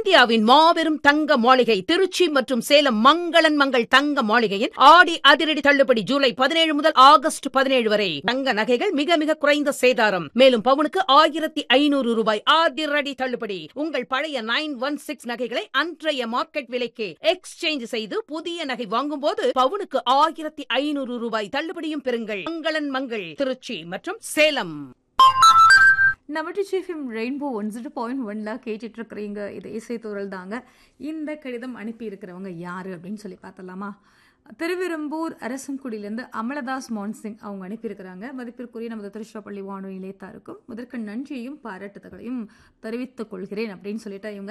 இந்தியாவின் மாபெரும் தங்க மாளிகை திருச்சி மற்றும் சேலம் மங்களன் மங்கள் தங்க மாளிகையின் ஆடி அதிரடி தள்ளுபடி ஜூலை 17 முதல் ஆகஸ்ட் 17 வரை. தங்க நகைகள் மிக மிக குறைந்த சேதாரம். மேலும் பவுனுக்கு 1500 ரூபாய் அதிரடி தள்ளுபடி. உங்கள் பழைய 916 நகைகளை அன்றைய மார்க்கெட் விலைக்கு எக்ஸ்சேஞ்ச் செய்து புதிய நகை வாங்கும் போது பவுனுக்கு 1500 ரூபாய் தள்ளுபடியும் பெறுங்கள். மங்களன் மங்கள் திருச்சி மற்றும் சேலம். நம்ம டிஃபிம் ரெயின்போ 1.1ல கேட்டுட்டு இருக்கிறீங்க. இது இசைத்தூரல் தாங்க. இந்த கடிதம் அனுப்பி இருக்கிறவங்க யாரு அப்படின்னு சொல்லி பார்த்தலாமா? திருவிரும்பூர் அரசங்குடியிலேருந்து அமலதாஸ் மான்சிங் அவங்க அனுப்பியிருக்கிறாங்க. மதிப்பிற்குரிய நமது திருச்சிராப்பள்ளி வானொலி நிலையத்தாருக்கும் முதற்கு நன்றியையும் பாராட்டுதல்களையும் தெரிவித்துக் கொள்கிறேன் அப்படின்னு சொல்லிட்டு இவங்க